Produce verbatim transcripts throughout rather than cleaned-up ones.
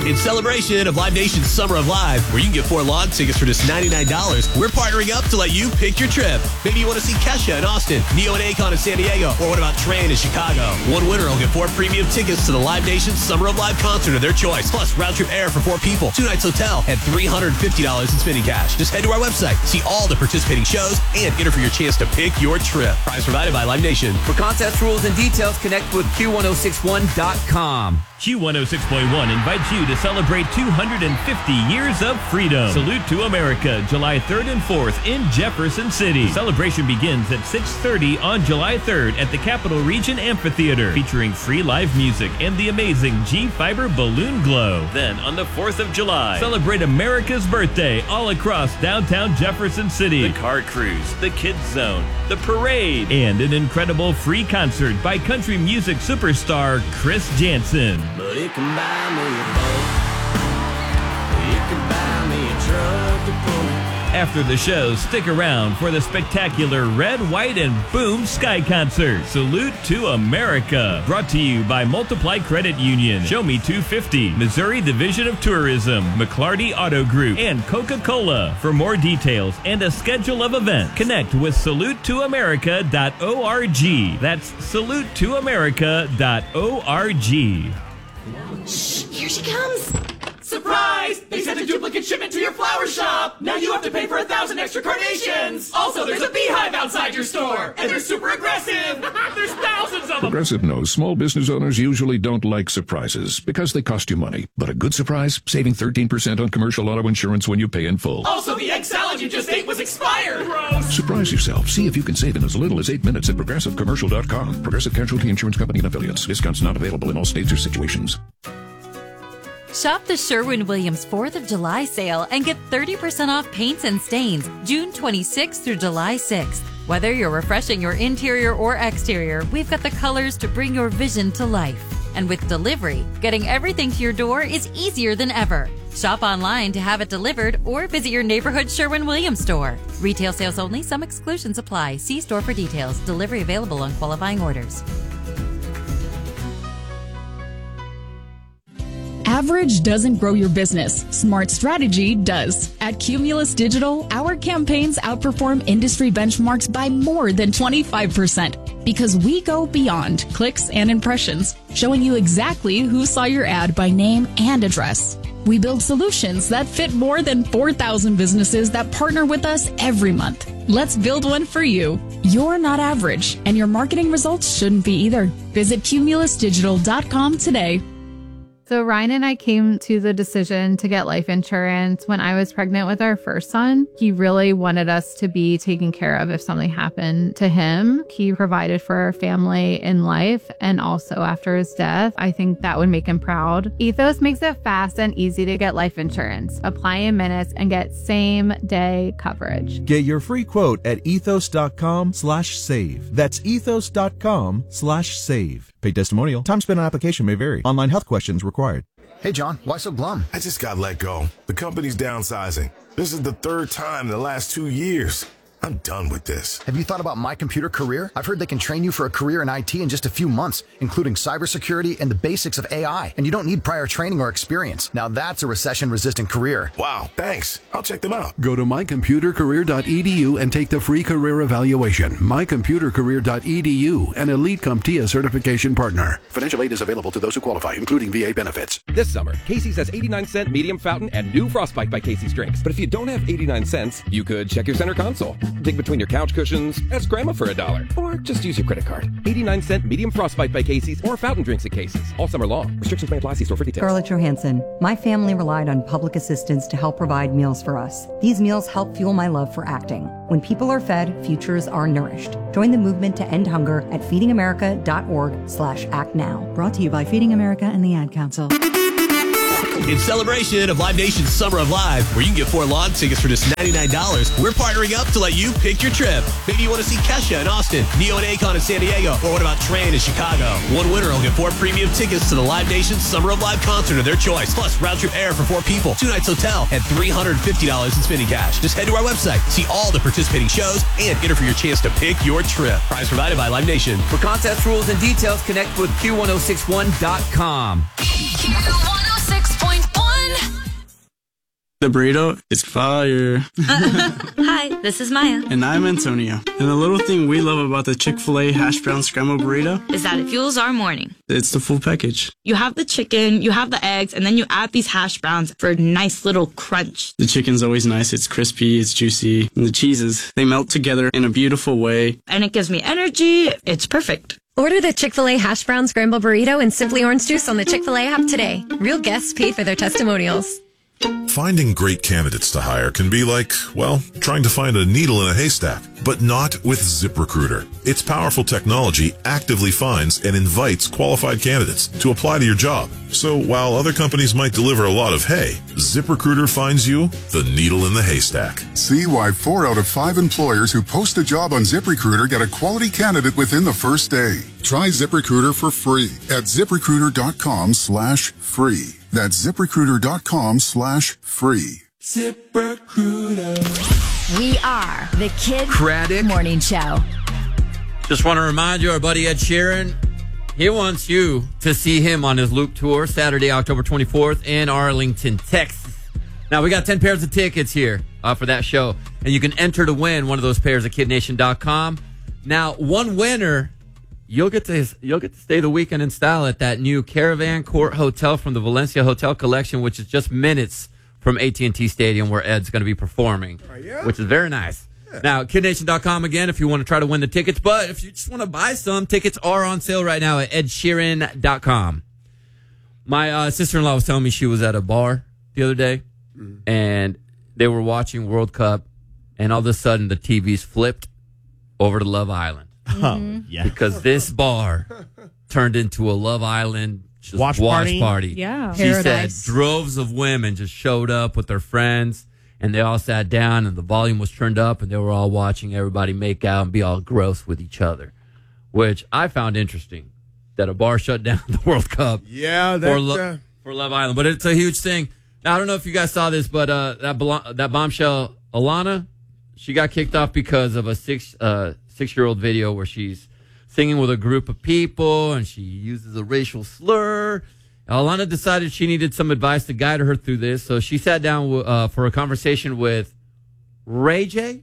In celebration of Live Nation's Summer of Live, where you can get four lawn tickets for just ninety-nine dollars, we're partnering up to let you pick your trip. Maybe you want to see Kesha in Austin, Neo and Akon in San Diego, or what about Train in Chicago? One winner will get four premium tickets to the Live Nation's Summer of Live concert of their choice, plus round-trip air for four people, two nights hotel, and three hundred fifty dollars in spending cash. Just head to our website, see all the participating shows, and enter for your chance to pick your trip. Prize provided by Live Nation. For contest rules and details, connect with Q ten sixty-one dot com. Q one oh six point one invites you to celebrate two hundred fifty years of freedom. Salute to America, July third and fourth in Jefferson City. Celebration begins at six thirty on July third at the Capital Region Amphitheater, featuring free live music and the amazing G-Fiber Balloon Glow. Then, on the fourth of July, celebrate America's birthday all across downtown Jefferson City. The car cruise, the kids zone, the parade, and an incredible free concert by country music superstar Chris Jansen. But it can buy me a boat. It can buy me a truck to pull. After the show, stick around for the spectacular Red, White, and Boom Sky Concert. Salute to America. Brought to you by Multiply Credit Union, Show Me two fifty, Missouri Division of Tourism, McClarty Auto Group, and Coca-Cola. For more details and a schedule of events, connect with salute to america dot org. That's salute to america dot org. Shh, here she comes. Surprise! They sent a duplicate shipment to your flower shop! Now you have to pay for a thousand extra carnations! Also, there's a beehive outside your store! And they're super aggressive! There's thousands of them! Progressive knows small business owners usually don't like surprises because they cost you money. But a good surprise? Saving thirteen percent on commercial auto insurance when you pay in full. Also, the egg salad you just ate was expired! Gross! Surprise yourself. See if you can save in as little as eight minutes at progressive commercial dot com. Progressive Casualty Insurance Company and Affiliates. Discounts not available in all states or situations. Shop the Sherwin-Williams fourth of July sale and get thirty percent off paints and stains June twenty-sixth through July sixth. Whether you're refreshing your interior or exterior, we've got the colors to bring your vision to life. And with delivery, getting everything to your door is easier than ever. Shop online to have it delivered or visit your neighborhood Sherwin-Williams store. Retail sales only. Some exclusions apply. See store for details. Delivery available on qualifying orders. Average doesn't grow your business. Smart strategy does. At Cumulus Digital, our campaigns outperform industry benchmarks by more than twenty-five percent because we go beyond clicks and impressions, showing you exactly who saw your ad by name and address. We build solutions that fit more than four thousand businesses that partner with us every month. Let's build one for you. You're not average, and your marketing results shouldn't be either. Visit cumulus digital dot com today. So Ryan and I came to the decision to get life insurance when I was pregnant with our first son. He really wanted us to be taken care of if something happened to him. He provided for our family in life and also after his death. I think that would make him proud. Ethos makes it fast and easy to get life insurance. Apply in minutes and get same day coverage. Get your free quote at ethos dot com slash save. That's ethos dot com slash save. Paid testimonial. Time spent on application may vary. Online health questions required. Hey, John, why so glum? I just got let go. The company's downsizing. This is the third time in the last two years. I'm done with this. Have you thought about My Computer Career? I've heard they can train you for a career in I T in just a few months, including cybersecurity and the basics of A I. And you don't need prior training or experience. Now that's a recession-resistant career. Wow, thanks. I'll check them out. Go to my computer career dot e d u and take the free career evaluation. my computer career dot e d u, an Elite CompTIA certification partner. Financial aid is available to those who qualify, including V A benefits. This summer, Casey's has eighty-nine cent medium fountain and new Frostbite by Casey's drinks. But if you don't have eighty-nine cents, you could check your center console. Dig between your couch cushions, ask grandma for a dollar, or just use your credit card. eighty-nine cent medium Frostbite by Casey's or fountain drinks at Casey's. All summer long. Restrictions may apply. See store for details. Scarlett Johansson. My family relied on public assistance to help provide meals for us. These meals help fuel my love for acting. When people are fed, futures are nourished. Join the movement to end hunger at feeding america dot org slash act now. Brought to you by Feeding America and the Ad Council. In celebration of Live Nation's Summer of Live, where you can get four lawn tickets for just ninety-nine dollars, we're partnering up to let you pick your trip. Maybe you want to see Kesha in Austin, Neo and Akon in San Diego, or what about Train in Chicago? One winner will get four premium tickets to the Live Nation's Summer of Live concert of their choice, plus round-trip air for four people, two nights hotel, and three hundred fifty dollars in spending cash. Just head to our website, see all the participating shows, and enter for your chance to pick your trip. Prize provided by Live Nation. For contest rules and details, connect with Q ten sixty-one dot com. Q ten six point one The burrito is fire. Hi, this is Maya. And I'm Antonio. And the little thing we love about the Chick-fil-A hash brown scrambled burrito Is that it fuels our morning. It's the full package. You have the chicken, you have the eggs, and then you add these hash browns for a nice little crunch. The chicken's always nice. It's crispy, it's juicy. And the cheeses, they melt together in a beautiful way. And it gives me energy. It's perfect. Order the Chick-fil-A hash brown scrambled burrito and Simply Orange Juice on the Chick-fil-A app today. Real guests paid for their testimonials. Finding great candidates to hire can be like, well, trying to find a needle in a haystack, but not with ZipRecruiter. Its powerful technology actively finds and invites qualified candidates to apply to your job. So while other companies might deliver a lot of hay, ZipRecruiter finds you the needle in the haystack. See why four out of five employers who post a job on ZipRecruiter get a quality candidate within the first day. Try ZipRecruiter for free at ZipRecruiter.com slash free. That's ZipRecruiter.com slash free. ZipRecruiter. We are the Kid Craddock Morning Show. Just want to remind you, our buddy Ed Sheeran, he wants you to see him on his Loop Tour Saturday, October twenty-fourth in Arlington, Texas. Now, we got ten pairs of tickets here uh, for that show, and you can enter to win one of those pairs at Kid Nation dot com. Now, one winner, you'll get to you'll get to stay the weekend in style at that new Caravan Court Hotel from the Valencia Hotel Collection, which is just minutes from A T and T Stadium where Ed's going to be performing, oh, yeah? which is very nice. Yeah. Now, Kid Nation dot com again if you want to try to win the tickets, but if you just want to buy some, tickets are on sale right now at Ed Sheeran dot com. My uh, sister-in-law was telling me she was at a bar the other day, mm. and they were watching World Cup, and all of a sudden the T Vs flipped over to Love Island. Oh, yeah. Because this bar turned into a Love Island just watch, watch party. party. Yeah. She Paradise. said droves of women just showed up with their friends, and they all sat down, and the volume was turned up, and they were all watching everybody make out and be all gross with each other, which I found interesting, that a bar shut down the World Cup yeah, that's, for, Lo- uh... for Love Island. But it's a huge thing. Now, I don't know if you guys saw this, but uh, that blo- that bombshell, Alana, she got kicked off because of a six uh, six-year-old video where she's singing with a group of people, and she uses a racial slur. Alana decided she needed some advice to guide her through this, so she sat down uh, for a conversation with Ray J.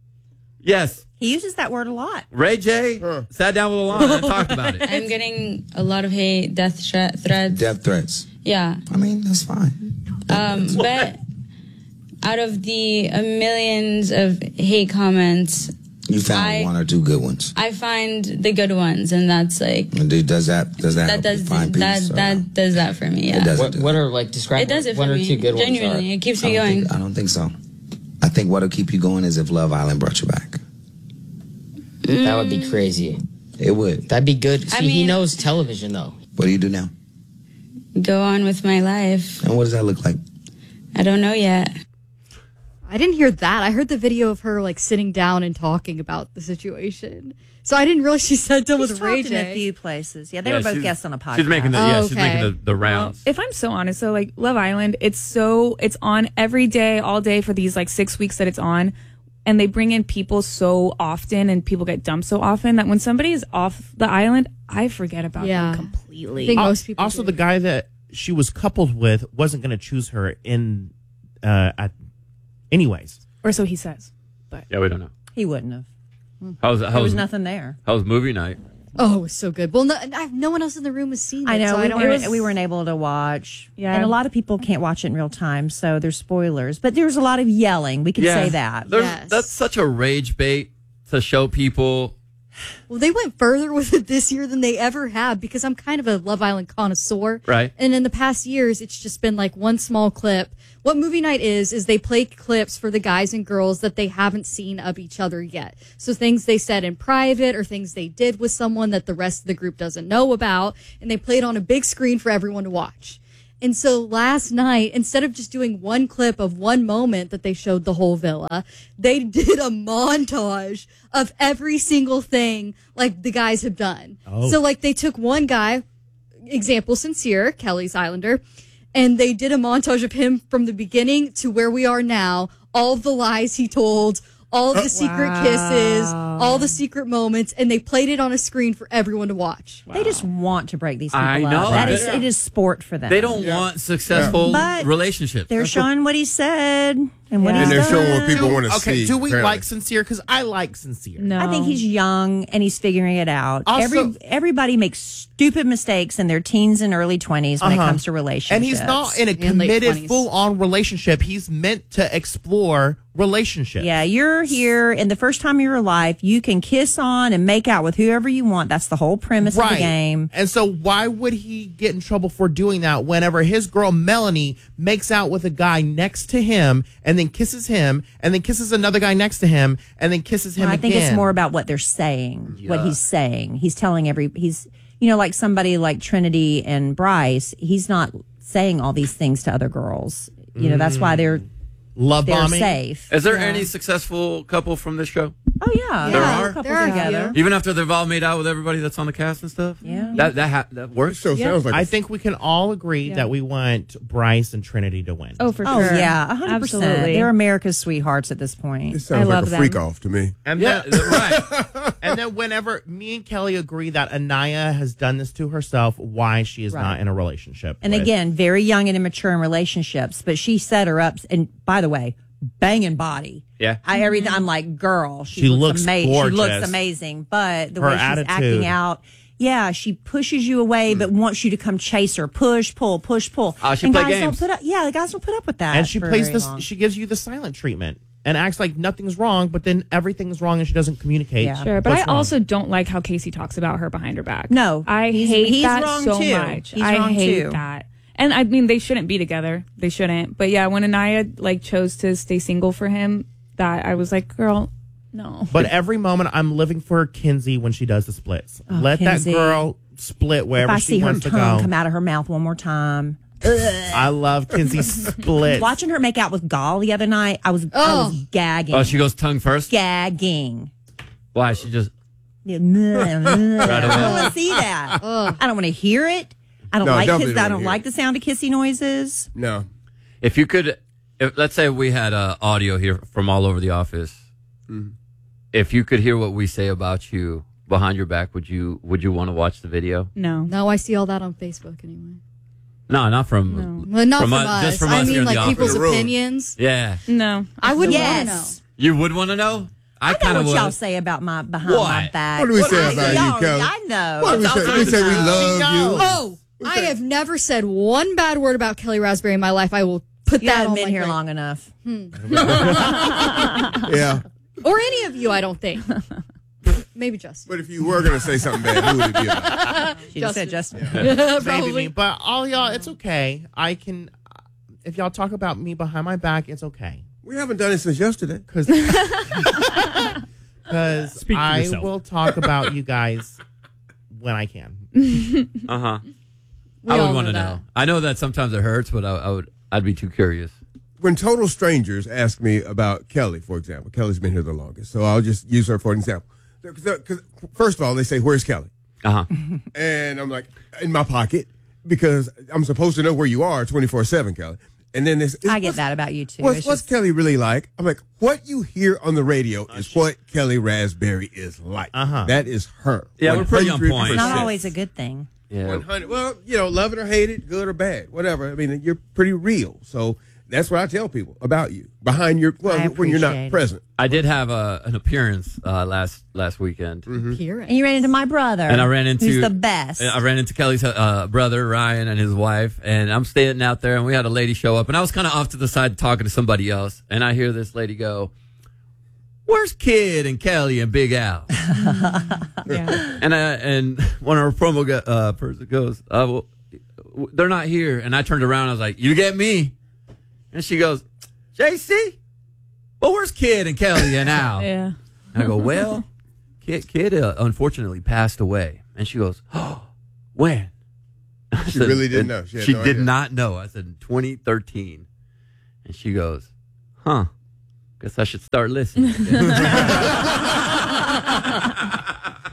Yes. He uses that word a lot. Ray J huh. sat down with Alana and talked about it. I'm getting a lot of hate, death sh- threats. Death threats. Yeah. I mean, that's fine. Um, but out of the uh, millions of hate comments, you found I, one or two good ones. I find the good ones, and that's like. And does that does that, that does find that peace, that or? does that for me? Yeah. It doesn't what, do what are like describe it does it one for or me. two good Genuinely, ones it keeps I me going. Think, I don't think so. I think what'll keep you going is if Love Island brought you back. Mm. That would be crazy. It would. That'd be good. See, I mean, he knows television though. What do you do now? Go on with my life. And what does that look like? I don't know yet. I didn't hear that. I heard the video of her like sitting down and talking about the situation. So I didn't realize she sat down with Ray J. J. in a few places. Yeah, they Yeah, were both she's- guests on a podcast. She's making the Oh, yeah, she's okay. making the, the rounds. Well, if I'm so honest, so like Love Island, it's so it's on every day, all day for these like six weeks that it's on, and they bring in people so often, and people get dumped so often that when somebody is off the island, I forget about Yeah. them completely. I think Al- most people also, do. the guy that she was coupled with wasn't going to choose her in, uh, at, anyways. Or so he says. But Yeah, we don't know. He wouldn't have. How's There how's was nothing there. How's movie night? Oh, it was so good. Well, no, I, no one else in the room has seen it. I know. So we, I don't we, was, were, we weren't able to watch. Yeah. And a lot of people can't watch it in real time, so there's spoilers. But there's a lot of yelling. We can say that. There's- Yes. That's such a rage bait to show people. Well, they went further with it this year than they ever have because I'm kind of a Love Island connoisseur. Right. And in the past years, it's just been like one small clip. What movie night is, is they play clips for the guys and girls that they haven't seen of each other yet. So things they said in private or things they did with someone that the rest of the group doesn't know about. And they play it on a big screen for everyone to watch. And so last night, instead of just doing one clip of one moment that they showed the whole villa, they did a montage of every single thing like the guys have done. Oh. So like they took one guy, example Sincere, Kelly's Islander, and they did a montage of him from the beginning to where we are now, all the lies he told, all of the secret Wow. kisses, all the secret moments, and they played it on a screen for everyone to watch. They just want to break these people I up. know. That They- is, it is sport for them. They don't want successful But relationships. They're showing what he said and what And he's they're done. showing what people want to Okay, see. do we apparently. like Sincere? Because I like Sincere. No. I think he's young and he's figuring it out. Also- Every everybody makes stupid mistakes in their teens and early twenties when Uh-huh. it comes to relationships. And he's not in a And late committed, twenties. full-on relationship. He's meant to explore relationships. Yeah, you're here, and the first time of your life, you can kiss on and make out with whoever you want. That's the whole premise of the game. And so why would he get in trouble for doing that whenever his girl Melanie makes out with a guy next to him and then kisses him and then kisses another guy next to him and then kisses him Well, I again? think it's more about what they're saying, what Yeah. he's saying. He's telling every, he's, you know, like somebody like Trinity and Bryce, he's not saying all these things to other girls. You know, that's why they're, Love they're bombing. safe. Is there Yeah. any successful couple from this show? Oh, yeah. There yeah, are? a couple There are a together. few. Even after they've all made out with everybody that's on the cast and stuff? Yeah. That that ha- that works? Show sounds like I a- think we can all agree Yeah. that we want Bryce and Trinity to win. Oh, for Oh, sure. yeah, one hundred percent. Absolutely. They're America's sweethearts at this point. This sounds I like love a them. freak off to me. And Yeah, then, right. and then whenever me and Kelly agree that Anaya has done this to herself, why she is Right. not in a relationship. And with- again, very young and immature in relationships, but she set her up. And by the way, banging body. Yeah. I everything. I'm like, girl, she, She looks ama- gorgeous. She looks amazing, but the Her way she's attitude. acting out, yeah, she pushes you away, but wants you to come chase her. Push, pull, push, pull. Oh, she and play guys games. don't put up. Yeah, the guys don't put up with that. and she for plays very this. long. She gives you the silent treatment and acts like nothing's wrong, but then everything's wrong, and she doesn't communicate. Yeah. Sure, but what's I wrong. also don't like how Casey talks about her behind her back. No, I he's- hate he's that wrong so too. much. He's I wrong hate too. that. And I mean, they shouldn't be together. They shouldn't. But yeah, when Anaya like chose to stay single for him, that I was like, girl, no. But every moment, I'm living for Kinsey when she does the splits. Oh, Let Kinsey. that girl split If wherever I she see her wants to tongue go. come out of her mouth one more time. I love Kinsey's split. Watching her make out with Gall the other night, I was, I was gagging. Oh, she goes tongue first? gagging. Why? She just. Yeah, meh, meh. Right I away. don't want to see that. I don't want to hear it. I don't No, like definitely kiss, I don't don't hear like it. the sound of kissy noises. No. If you could, if, let's say we had uh, audio here from all over the office. Mhm. If you could hear what we say about you behind your back, would you would you want to watch the video? No. No, I see all that on Facebook anyway. No, not from. Well, not from, u- us. Just from I us here mean, in like the people's office. opinions. Yeah. No. I wouldn't Yes. want to know. You would want to know? I, I kind know of what would. y'all say about my behind my What? back. What do we say I- about you, y'all- Kelly? I know. What do we say? We say we love you. Oh, I have never said one bad word about Kelly Raspberry in my life. I will put You that haven't on been my here grave. long enough. Yeah. Or any of you, I don't think. Maybe Justin. But if you were going to say something bad, who would it be about? She just said Justin. Maybe Probably. me, but all y'all, it's okay. I can. If y'all talk about me behind my back, it's okay. We haven't done it since yesterday. Because Speak for I yourself. will talk about you guys when I can. Uh huh. We I all would want know to that. know. I know that sometimes it hurts, but I, I would. I'd be too curious. When total strangers ask me about Kelly, for example, Kelly's been here the longest, so I'll just use her for an example. Because first of all, they say, "Where's Kelly?" Uh huh. And I'm like, in my pocket, because I'm supposed to know where you are twenty-four seven, Kelly. And then this, I get that about you too. What's, It's what's just- Kelly really like? I'm like, what you hear on the radio is what Kelly Raspberry is like. Uh-huh. That is her. Yeah, we're pretty on point. It's not always a good thing. Yeah. one hundred Well, you know, love it or hate it, good or bad, whatever. I mean, you're pretty real. So that's what I tell people about you behind your, well, I when you're not appreciate it. present. I did have a, an appearance uh, last last weekend, Hear it. And you ran into my brother. and I ran into who's the best. I ran into Kelly's uh, brother Ryan and his wife, and I'm standing out there, and we had a lady show up, and I was kind of off to the side talking to somebody else, and I hear this lady go, "Where's Kid and Kelly and Big Al?" Yeah. And I, and one of our promo go, uh, person goes, uh, well, "They're not here." And I turned around, and I was like, "You get me?" And she goes, "J C, well, where's Kid and Kelly and Al?" Yeah. And I go, "Well, Kid, Kid uh, unfortunately passed away." And she goes, "Oh, when?" I She said- really didn't and know. She had She no did idea. not know. I said, in twenty thirteen. And she goes, "Huh, guess I should start listening." Wow.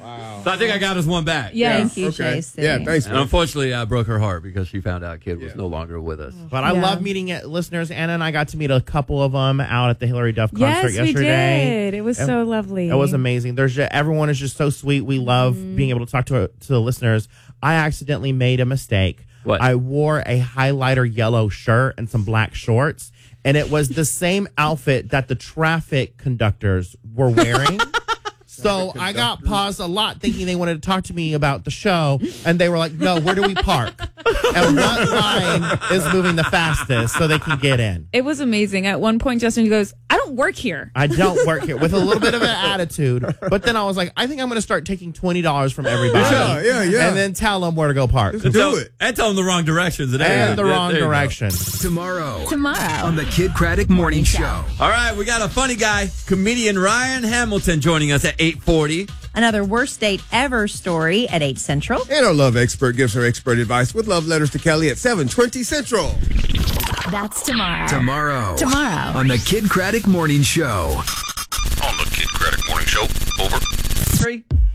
Wow. So I think I got us one back. Yeah. Thank you, Okay. Jason. Yeah, thanks, And man. unfortunately, I broke her heart because she found out Kid was no longer with us. But I Yeah. love meeting uh, listeners. Anna and I got to meet a couple of them out at the Hillary Duff concert Yes, we yesterday. did. It was And so lovely. It was amazing. There's just, everyone is just so sweet. We love Mm-hmm. being able to talk to to the listeners. I accidentally made a mistake. What? I wore a highlighter yellow shirt and some black shorts, and it was the same outfit that the traffic conductors were wearing. So I got paused a lot thinking they wanted to talk to me about the show, and they were like, no, where do we park? And what line is moving the fastest so they can get in? It was amazing. At one point, Justin goes, I don't work here. I don't work here, with a little bit of an attitude. But then I was like, I think I'm going to start taking twenty dollars from everybody. Yeah, yeah, yeah. And then tell them where to go park. Just do it. And tell them the wrong directions. And, And the Yeah, wrong there you go. direction. Tomorrow. Tomorrow. On the Kid Craddock Morning Show. All right, we got a funny guy, comedian Ryan Hamilton, joining us at eight forty. Another worst date ever story at eight Central. And our love expert gives her expert advice with love letters to Kelly at seven twenty Central. That's tomorrow. Tomorrow. Tomorrow. On the Kid Craddock Morning Show. On the Kid Craddock Morning Show. Over. Three.